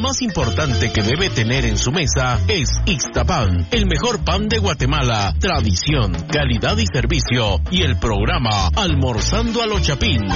más importante que debe tener en su mesa es Ixtapan, el mejor pan de Guatemala, tradición, calidad y servicio, y el programa Almorzando a lo Chapín.